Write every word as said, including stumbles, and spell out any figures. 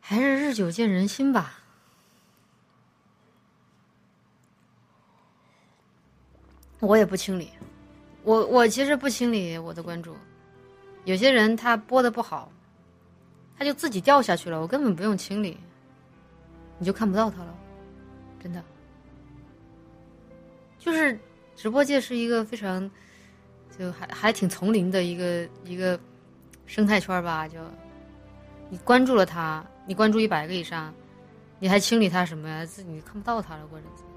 还是日久见人心吧。我也不清理，我我其实不清理我的关注。有些人他播的不好，他就自己掉下去了，我根本不用清理，你就看不到他了，真的。就是直播界是一个非常就还还挺丛林的一个一个生态圈吧，就你关注了他，你关注一百个以上，你还清理他什么呀？自己看不到他了，过日子。